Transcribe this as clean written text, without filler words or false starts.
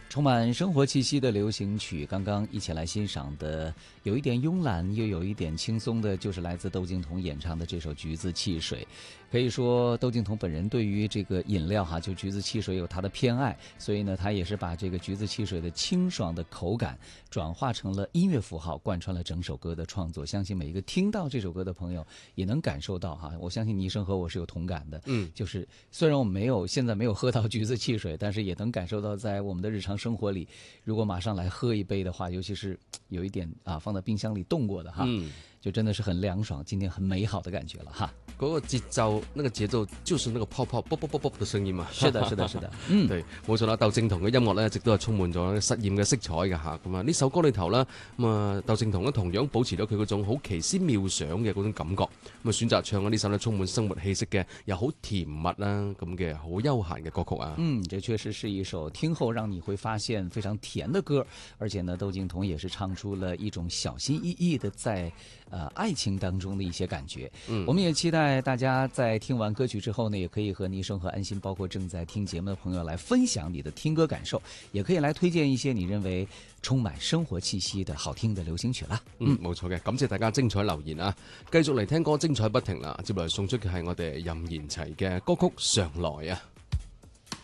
充满生活气息的流行曲，刚刚一起来欣赏的，有一点慵懒又有一点轻松的，就是来自窦靖童演唱的这首《橘子汽水》。可以说窦靖童本人对于这个饮料就橘子汽水有他的偏爱，所以呢他也是把这个橘子汽水的清爽的口感转化成了音乐符号，贯穿了整首歌的创作。相信每一个听到这首歌的朋友也能感受到我相信倪生和我是有同感的。就是虽然我们现在没有喝到橘子汽水，但是也能感受到在我们的日常生活里，如果马上来喝一杯的话，尤其是有一点放在冰箱里冻过的就真的是很凉爽，今天很美好的感觉了哈。 嗰個節奏，那個節奏就是那個泡泡啵啵啵啵嘅聲音嘛。 是的，是的，是的。 對，冇錯啦。竇靖童嘅音樂咧，一直都係充滿咗實驗嘅色彩嘅嚇。咁啊，呢首歌裏頭啦，竇靖童咧同樣保持咗佢嗰種好奇思妙想嘅嗰種感覺。選擇唱呢首咧充滿生活氣息嘅，又好甜蜜啦咁嘅好悠閒嘅歌曲啊。 這確實是一首聽後讓你會發現非常甜的歌，而且呢，竇靖童也是唱出了一種小心翼翼的在愛情當中的一些感覺。我們也期待大家在聽完歌曲之後呢，也可以和倪生和安心，包括正在聽節目的朋友來分享你的聽歌感受，也可以來推薦一些你認為充滿生活氣息的好聽的流行曲啦。 冇錯嘅，感謝大家精彩留言啊！繼續嚟聽歌，精彩不停啦！接來送出嘅係我哋任賢齊嘅歌曲《上來》啊！